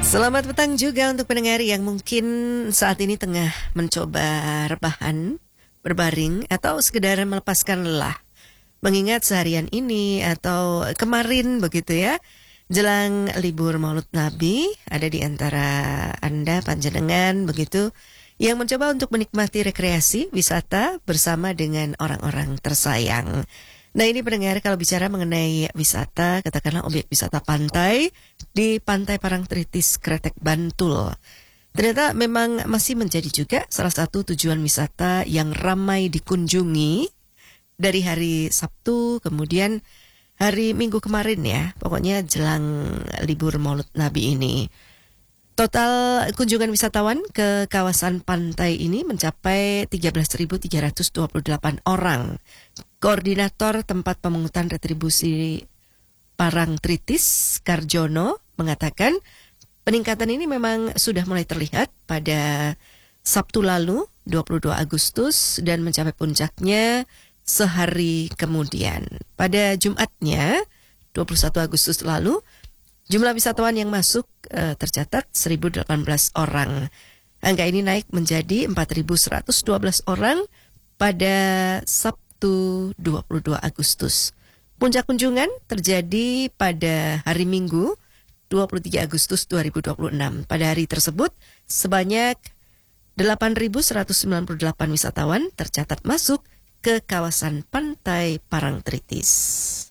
Selamat petang juga untuk pendengar yang mungkin saat ini tengah mencoba rebahan, berbaring, atau sekedar melepaskan lelah. Mengingat seharian ini atau kemarin begitu ya, jelang libur Maulid Nabi, ada di antara Anda panjenengan begitu, yang mencoba untuk menikmati rekreasi, wisata bersama dengan orang-orang tersayang. Nah ini pendengar, kalau bicara mengenai wisata, katakanlah objek wisata pantai di Pantai Parangtritis, Kretek, Bantul. Ternyata memang masih menjadi juga salah satu tujuan wisata yang ramai dikunjungi dari hari Sabtu, kemudian hari Minggu kemarin ya, pokoknya jelang libur Maulid Nabi ini. Total kunjungan wisatawan ke kawasan pantai ini mencapai 13.328 orang. Koordinator tempat pemungutan retribusi Parangtritis, Karjono, mengatakan peningkatan ini memang sudah mulai terlihat pada Sabtu lalu, 22 Agustus, dan mencapai puncaknya sehari kemudian. Pada Jumatnya, 21 Agustus lalu, jumlah wisatawan yang masuk tercatat 1.018 orang. Angka ini naik menjadi 4.112 orang pada Sabtu 22 Agustus. Puncak kunjungan terjadi pada hari Minggu 23 Agustus 2026. Pada hari tersebut sebanyak 8.198 wisatawan tercatat masuk ke kawasan Pantai Parangtritis.